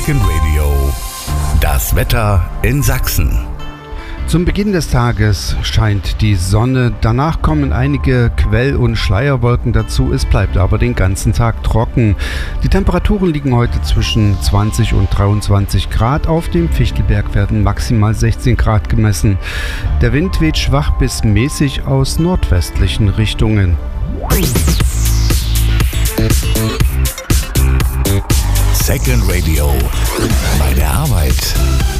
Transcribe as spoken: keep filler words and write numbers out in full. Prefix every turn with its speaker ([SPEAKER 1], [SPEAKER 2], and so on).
[SPEAKER 1] Second Radio. Das Wetter in Sachsen.
[SPEAKER 2] Zum Beginn des Tages scheint die Sonne, danach kommen einige Quell- und Schleierwolken dazu, es bleibt aber den ganzen Tag trocken. Die Temperaturen liegen heute zwischen zwanzig und dreiundzwanzig Grad, auf dem Fichtelberg werden maximal sechzehn Grad gemessen. Der Wind weht schwach bis mäßig aus nordwestlichen Richtungen.
[SPEAKER 1] Second Radio. Bei der Arbeit.